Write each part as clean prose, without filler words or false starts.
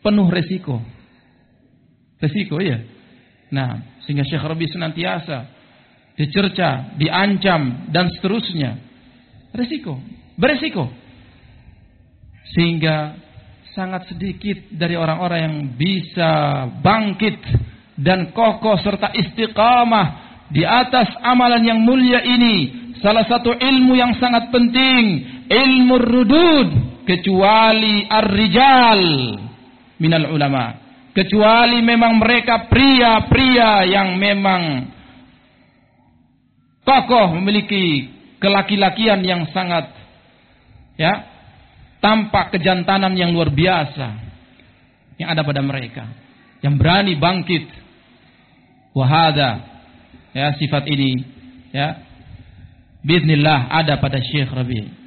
penuh resiko. Resiko ya. Nah, sehingga Syekh Rabi senantiasa dicerca, diancam dan seterusnya. Beresiko. Sehingga sangat sedikit dari orang-orang yang bisa bangkit dan kokoh serta istiqamah di atas amalan yang mulia ini. Salah satu ilmu yang sangat penting, ilmu rudud, kecuali ar-rijal minal ulama. Kecuali memang mereka pria-pria yang memang kokoh, memiliki kelaki-lakian yang sangat tampak kejantanan yang luar biasa yang ada pada mereka, yang berani bangkit. Wahada, sifat ini biiznillah ada pada Syekh Rabi'.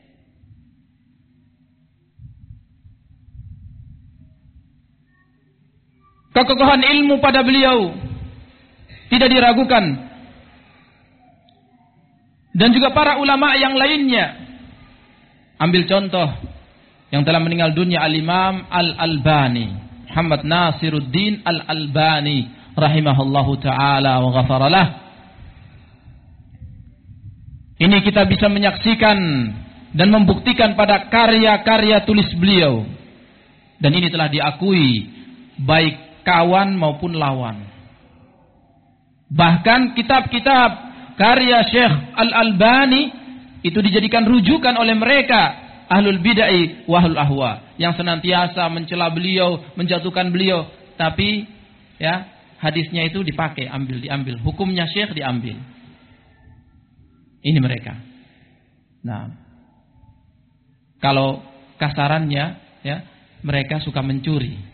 Kekokohan ilmu pada beliau tidak diragukan. Dan juga para ulama yang lainnya. Ambil contoh yang telah meninggal dunia, Al-Imam Al-Albani, Muhammad Nasiruddin Al-Albani rahimahullahu ta'ala wa ghafaralah. Ini kita bisa menyaksikan dan membuktikan pada karya-karya tulis beliau. Dan ini telah diakui baik kawan maupun lawan. Bahkan kitab-kitab karya Syekh Al-Albani itu dijadikan rujukan oleh mereka ahlul bid'ah wa ahlul ahwa yang senantiasa mencela beliau, menjatuhkan beliau, tapi hadisnya itu dipakai, diambil. Hukumnya Syekh diambil. Ini mereka. Nah, kalau kasarannya mereka suka mencuri.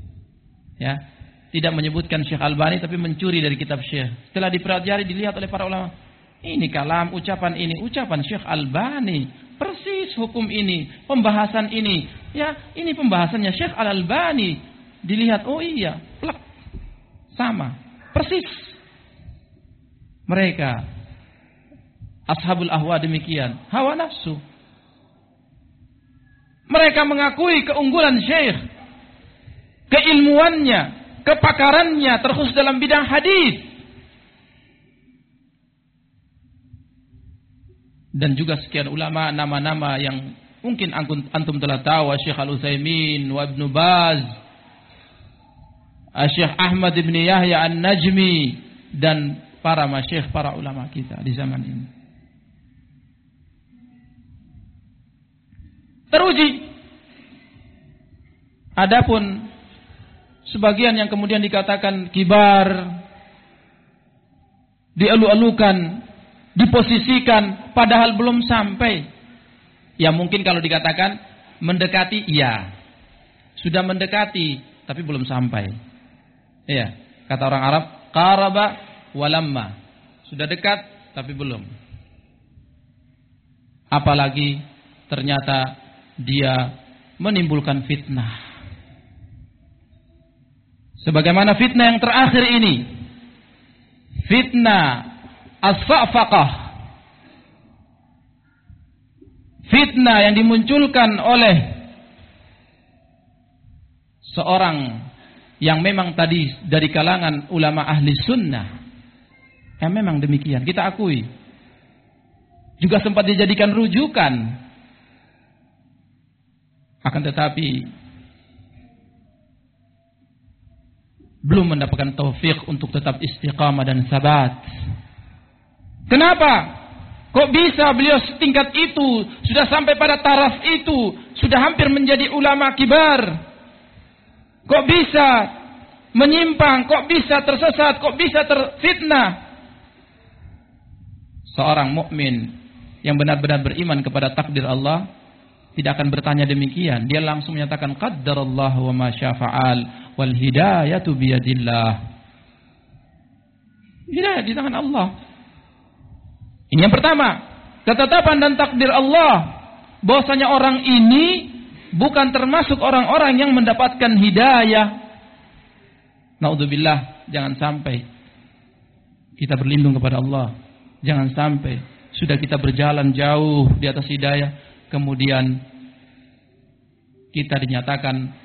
Tidak menyebutkan Syekh Albani tapi mencuri dari kitab Syekh. Setelah dipelajari, dilihat oleh para ulama, ini kalam, ucapan Syekh Albani, persis hukum ini, pembahasan ini, ini pembahasannya Syekh Al-Albani. Dilihat, oh iya, plak, sama, persis. Mereka ashabul ahwa demikian, hawa nafsu. Mereka mengakui keunggulan Syekh, keilmuannya, kepakarannya terkhusus dalam bidang hadis. Dan juga sekian ulama, nama-nama yang mungkin antum telah tahu, Syekh Al-Utsaimin wa Ibnu Baz, Syekh Ahmad bin Yahya An-Najmi, dan para masyayikh, para ulama kita di zaman ini. Teruji. Adapun sebagian yang kemudian dikatakan kibar, dialu-alukan, diposisikan, padahal belum sampai. Ya mungkin kalau dikatakan mendekati, iya. Sudah mendekati, tapi belum sampai. Iya, kata orang Arab, qaraba walamma. Sudah dekat, tapi belum. Apalagi ternyata dia menimbulkan fitnah. Sebagaimana fitnah yang terakhir ini, fitnah as-sa'faqah, fitnah yang dimunculkan oleh seorang yang memang tadi dari kalangan ulama ahli sunnah, yang memang demikian, kita akui, juga sempat dijadikan rujukan, akan tetapi belum mendapatkan taufik untuk tetap istiqamah dan sabat. Kenapa? Kok bisa beliau setingkat itu, sudah sampai pada taraf itu, sudah hampir menjadi ulama kibar? Kok bisa menyimpang? Kok bisa tersesat? Kok bisa terfitnah? Seorang mukmin yang benar-benar beriman kepada takdir Allah tidak akan bertanya demikian. Dia langsung menyatakan qaddarallahu wa ma syafa'al wal hidayatu biyadillah. Hidayah di tangan Allah. Ini yang pertama, ketetapan dan takdir Allah bahwasanya orang ini bukan termasuk orang-orang yang mendapatkan hidayah. Naudzubillah, jangan sampai kita berlindung kepada Allah. Jangan sampai sudah kita berjalan jauh di atas hidayah, kemudian kita dinyatakan